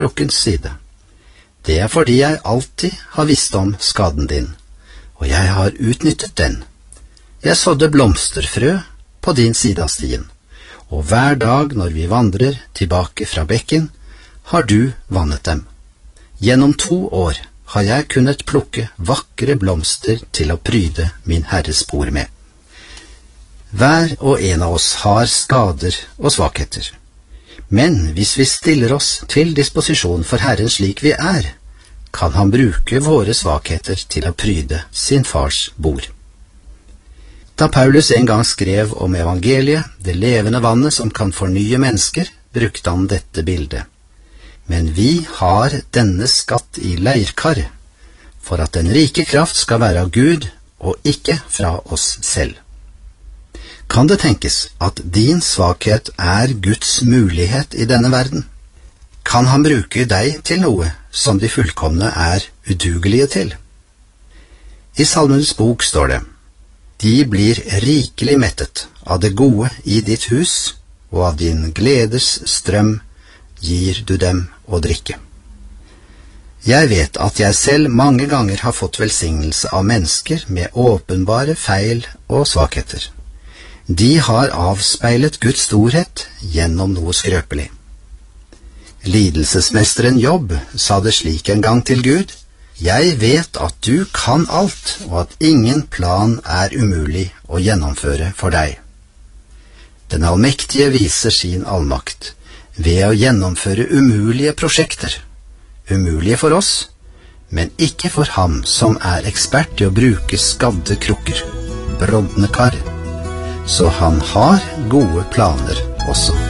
lukkens side. Det er fordi jeg alltid har visst om skaden din, og jeg har utnyttet den. Jeg sådde blomsterfrø på din side av stien, og hver dag når vi vandrer tilbake fra bekken, har du vannet dem. Gjennom 2 år har jeg kunnet plukke vakre blomster til å pryde min Herres bord med. Hver og en av oss har skader og svakheter. Men hvis vi stiller oss til disposisjon for Herren slik vi er, kan han bruke våre svakheter til å pryde sin fars bord. Da Paulus en gang skrev om evangeliet, det levende vannet som kan fornye mennesker, brukte han dette bildet. Men vi har denne skatt i leirkar, for at den rike kraft skal være av Gud og ikke fra oss selv. Kan det tenkes at din svakhet er Guds mulighet i denne verden? Kan han bruke deg til noe som de fullkomne er udugelige til? I Salmenes bok står det: De blir rikelig mettet av det gode i ditt hus, og av din gledes strøm gir du dem å drikke. Jeg vet at jeg selv mange ganger har fått velsignelse av mennesker med åpenbare feil og svakheter. De har avspeilet Guds storhet gjennom noe skrøpelig. Lidelsesmesteren Jobb sa det slik en gang til Gud: Jeg vet at du kan alt, og at ingen plan er umulig å gjennomføre for deg. Den allmektige viser sin allmakt ved å gjennomføre umulige prosjekter, umulige for oss, men ikke for ham som er ekspert i å bruke skadde krukker, brodne kar. Så han har gode planer også.